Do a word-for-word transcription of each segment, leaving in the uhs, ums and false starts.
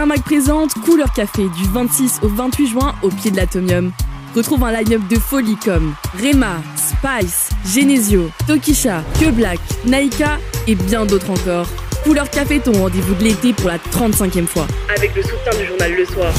Carmack présente Couleur Café du vingt-six au vingt-huit juin au pied de l'Atomium. Retrouve un line-up de folie comme Rema, Spice, Genesio, Tokisha, Que Black, Naika et bien d'autres encore. Couleur Café, ton rendez-vous de l'été pour la trente-cinquième fois. Avec le soutien du journal Le Soir.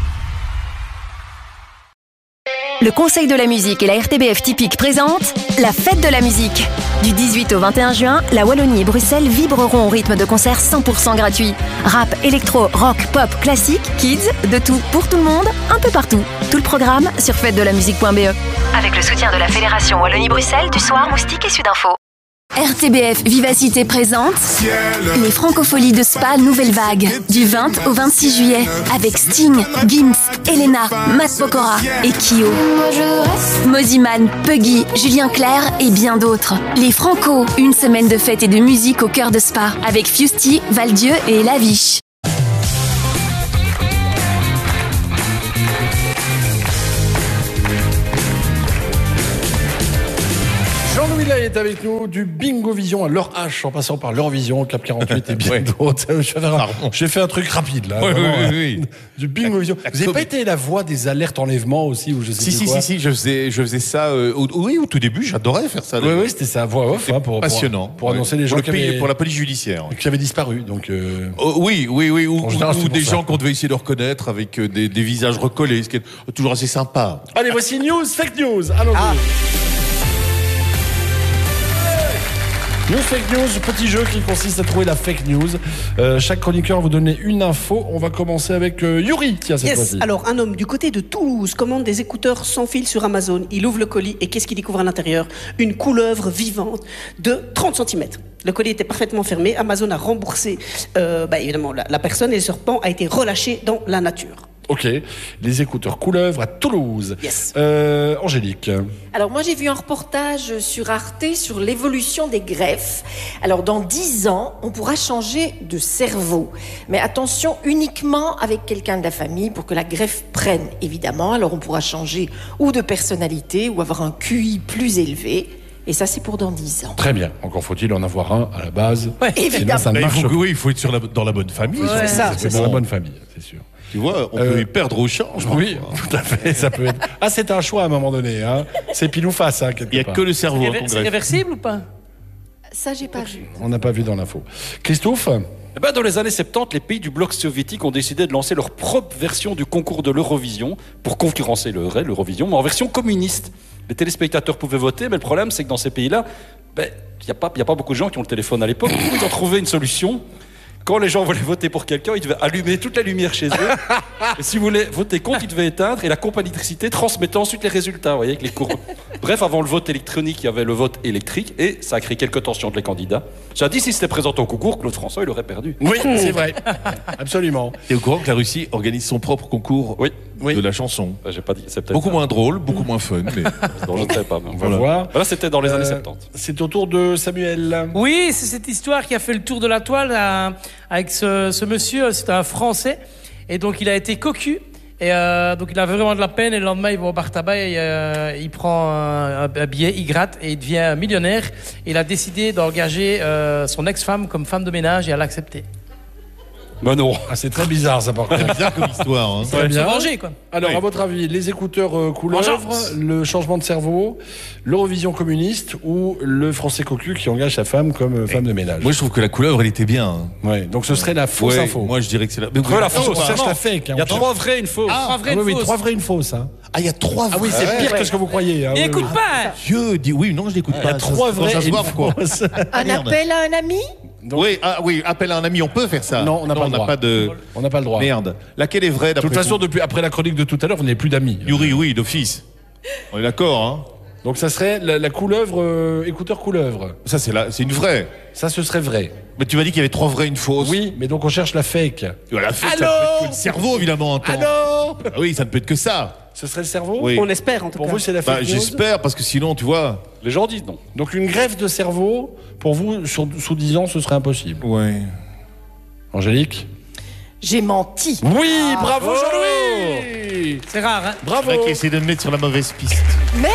Le Conseil de la musique et la R T B F Typique présentent la fête de la musique. Du dix-huit au vingt et un juin, la Wallonie et Bruxelles vibreront au rythme de concerts cent pour cent gratuits. Rap, électro, rock, pop, classique, kids, de tout, pour tout le monde, un peu partout. Tout le programme sur fête de la musique point b e. Avec le soutien de la Fédération Wallonie-Bruxelles, du Soir, Moustique et Sudinfo. R T B F Vivacité présente les Francopholies de Spa Nouvelle Vague du vingt au vingt-six juillet avec Sting, Gims, Elena, Matt Pokora et Kyo. Moziman, Puggy, Julien Clerc et bien d'autres. Les Franco, une semaine de fête et de musique au cœur de Spa avec Fusty, Valdieu et Laviche. Jean-Louis Lay est avec nous du Bingo Vision à leur H en passant par leur Vision, Cap quarante-huit et bien ouais. d'autres. J'ai fait un truc rapide là. Oui, oui, oui, oui. Du Bingo Vision. Vous n'avez pas été la voix des alertes enlèvement aussi ou je sais Si, si, quoi. si, si, je faisais, je faisais ça. Euh, au, oui, au tout début, j'adorais faire ça. Oui, oui, c'était ça, voix off. Hein, pour, passionnant. Pour, pour annoncer les gens pour, qui le pays, avaient, pour la police judiciaire. Qui avaient disparu. Donc, euh... oh, oui, oui, oui. Ou, général, ou des ça. gens qu'on devait essayer de reconnaître avec des, des visages recollés, ce qui est toujours assez sympa. Allez, voici News, Fake News. Allons-y. Ah. News Fake News, petit jeu qui consiste à trouver la fake news. Euh, chaque chroniqueur va vous donner une info. On va commencer avec euh, Yuri, tiens, cette yes. fois-ci. Alors, un homme du côté de Toulouse commande des écouteurs sans fil sur Amazon. Il ouvre le colis et qu'est-ce qu'il découvre à l'intérieur? Une couleuvre vivante de trente centimètres. Le colis était parfaitement fermé. Amazon a remboursé, euh, bah, évidemment, la, la personne et le serpent a été relâché dans la nature. Ok, les écouteurs couleuvres à Toulouse. Yes. Euh, Angélique. Alors moi j'ai vu un reportage sur Arte sur l'évolution des greffes. Alors dans dix ans, on pourra changer de cerveau. Mais attention, uniquement avec quelqu'un de la famille pour que la greffe prenne, évidemment. Alors on pourra changer ou de personnalité ou avoir un Q I plus élevé. Et ça, c'est pour dans dix ans. Très bien. Encore faut-il en avoir un à la base. Ouais, évidemment. Ça ne il marche faut, pas. oui, il faut être sur la, dans la bonne famille. Ouais, c'est ça, C'est bon. dans la bonne famille, c'est sûr. Tu vois, on Euh, peut y perdre au change. Oui, tout à fait. Ça peut être. Ah, c'est un choix à un moment donné. Hein. C'est pile ou face, hein, quelque Il n'y a part. que le cerveau. Réver- C'est réversible ou pas? Ça, j'ai pas vu. On n'a pas vu dans l'info. Christophe. Eh ben, dans les années soixante-dix, les pays du bloc soviétique ont décidé de lancer leur propre version du concours de l'Eurovision pour concurrencer le vrai, l'Eurovision, mais en version communiste. Les téléspectateurs pouvaient voter, mais le problème, c'est que dans ces pays-là, ben, il n'y a pas, y a pas beaucoup de gens qui ont le téléphone à l'époque. Ils ont trouvé une solution. Quand les gens voulaient voter pour quelqu'un, ils devaient allumer toute la lumière chez eux. Et si vous voulez voter contre, ils devaient éteindre. Et la compagnie d'électricité transmettait ensuite les résultats, vous voyez, avec les courbes. Bref, avant le vote électronique, il y avait le vote électrique. Et ça a créé quelques tensions entre les candidats. J'ai dit, si c'était présenté au concours, Claude François, il aurait perdu. Oui, c'est vrai. Absolument. Et au courant que la Russie organise son propre concours Oui. de la chanson. J'ai pas dit, c'est peut-être Beaucoup moins drôle, beaucoup moins fun. Mais... Non, je ne savais pas. Mais On va voir. Voilà, c'était dans les années Euh, soixante-dix. C'est au tour de Samuel. Oui, c'est cette histoire qui a fait le tour de la toile euh, avec ce, ce monsieur, c'est un Français, et donc il a été cocu, et euh, donc il avait vraiment de la peine, et le lendemain il va au bar tabac, et euh, il prend un, un billet, il gratte, et il devient millionnaire. Il a décidé d'engager euh, son ex-femme comme femme de ménage, et elle a accepté. Ben non. Ah, c'est très bizarre, ça, par contre. C'est bizarre comme histoire. Hein. Très bien. Se venger, quoi. Alors, Oui. à votre avis, les écouteurs euh, couleuvres, Vengeance. le changement de cerveau, l'Eurovision communiste ou le Français cocu qui engage sa femme comme euh, femme de ménage? Moi, je trouve que la couleuvre, elle était bien. Hein. Ouais, donc ce serait la fausse Ouais, info. Moi, je dirais que c'est la. Mais Quoi, la oui, fausse on cherche non. la fake. hein, Il y a on cherche- trois vraies et une fausse. Trois vraies, Ah, une oui, oui, fausse. trois vraies, une fausse. Hein. Ah, il y a trois Ah oui, vrais. c'est pire que ce que vous croyez. Hein, oui, N'écoute oui. pas. Dieu, dis oui, non, je l'écoute Il y pas. a trois Ça- vraies ça et se une voit, quoi. fausse. Un merde. appel à un ami? Donc- Oui, ah, oui, appel à un ami, on peut faire ça. Non, on n'a pas le on n'a droit. pas de. On n'a pas le droit. Merde. Laquelle est vraie De d'après toute façon, vous depuis, après la chronique de tout à l'heure, vous n'avez plus d'amis. Yuri, oui, d'office. On est d'accord, hein. Donc ça serait la, la couleuvre, euh, écouteur couleuvre. Ça, c'est la, c'est une vraie. Ça, ce serait vrai. Mais tu m'as dit qu'il y avait trois vraies et une fausse. Oui, mais donc on cherche la fake. La fake, Allô ça ne peut être que le cerveau, évidemment, un temps. Allô Ah oui, ça ne peut être que ça. Ce serait le cerveau? Oui. On espère en tout Pour cas. vous, c'est la Bah, fake news? j'espère, parce que sinon, tu vois. Les gens disent non. Donc une greffe de cerveau, pour vous, sur, sous dix ans, ce serait impossible. Ouais. Angélique? J'ai menti. Oui, bravo Jean-Louis! C'est rare, hein. Bravo! Qui essaie de me mettre sur la mauvaise piste. Mais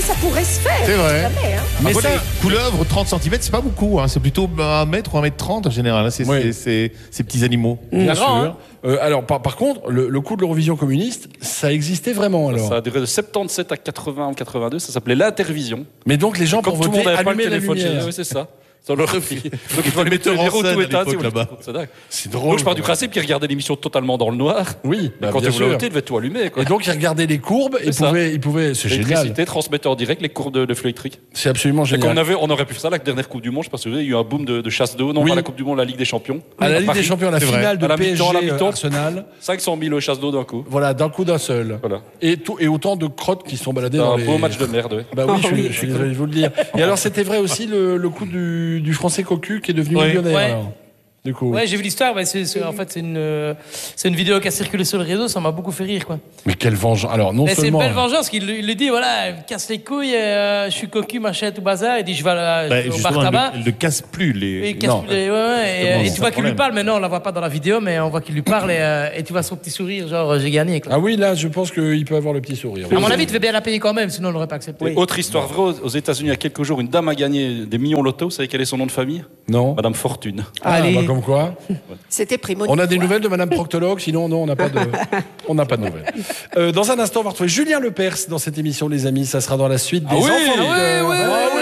ça pourrait se faire. C'est vrai. Jamais, hein. Mais Après, ça- les couleuvres, trente centimètres, c'est pas beaucoup. Hein. C'est plutôt un mètre ou un mètre trente en général. Hein. C'est, Oui. c'est, c'est, ces petits animaux. Bien grand, sûr. hein. Euh, alors, par, par contre, le, le coup de l'Eurovision communiste, ça existait vraiment alors. Ça a duré de soixante-dix-sept à quatre-vingts ou quatre-vingt-deux, ça s'appait l'Intervision. Mais donc les gens Comme pour tout le voter monde n'avait pas le allumaient la téléphone chez lumière. eux, oui, c'est ça. Ça leur a fait. Donc il fallait mettre metteur le en numéro scène tout à éteint. l'époque, si vous là-bas. voulez. C'est dingue. C'est drôle. Donc je pars du quoi. principe qu'ils regardaient l'émission totalement dans le noir. Oui, bah, Quand bien ils voulaient sûr. voter, ils devaient tout allumer. Quoi. Et donc ils regardaient les courbes et C'est ça. pouvaient, ils pouvaient. C'est génial. L'électricité transmettait en direct les courbes de, de flux électriques. C'est absolument Et qu'on génial. avait, on aurait pu faire ça la dernière Coupe du Monde. Je sais pas si vous avez, il y a eu un boom de, de chasse d'eau. Non, Oui. pas la Coupe du Monde, la Ligue des Champions. À la Ligue Paris, des Champions, la c'est vrai. finale de À la P S G mi-temps, à la mi-temps. Arsenal. cinq cent mille chasse d'eau d'un coup. Voilà, d'un coup d'un seul. Voilà. Et, tout, et autant de crottes qui sont baladées C'est dans un les... beau match de merde. Ouais. Bah oui, je, suis- je suis désolé de vous le dire. Et alors, c'était vrai aussi le, le coup du, du français cocu qui est devenu Ouais. millionnaire. Ouais. alors. Du coup. Ouais, j'ai vu l'histoire. mais c'est, c'est- en fait, c'est une, euh, c'est une vidéo qui a circulé sur le réseau. Ça m'a beaucoup fait rire, quoi. Mais quelle vengeance. Alors, non Mais c'est une seulement. belle vengeance qu'il il lui dit voilà, il me casse les couilles, euh, je suis cocu, machin, tout bazar. Il dit je vais à la- Bah, au bar justement, elle, tabac. ne- elle ne casse plus les. Et, il casse Non. plus les- ouais, ouais, et, Justement, et c'est tu vois ça qu'il le lui problème. parle, mais non, on la voit pas dans la vidéo, mais on voit qu'il lui parle et, euh, et tu vois son petit sourire, genre j'ai gagné. Quoi. Ah oui, là, je pense qu'il peut avoir le petit sourire. À mon avis, tu devais bien la payer quand même, sinon on l'aurait pas accepté. Et autre histoire vraie, aux aux États-Unis, il y a quelques jours, une dame a gagné des millions loto. Vous savez quel est son nom de famille? Non. Madame Fortune. Ah, Allez. bah, comme quoi. C'était prémonitoire. On a des nouvelles de Madame Proctologue, sinon non, on n'a pas de, on n'a pas de nouvelles. Euh, dans un instant, on va retrouver Julien Lepers dans cette émission, les amis. Ça sera dans la suite des Ah oui, enfants. ah leaders. oui, oui, Ah oui,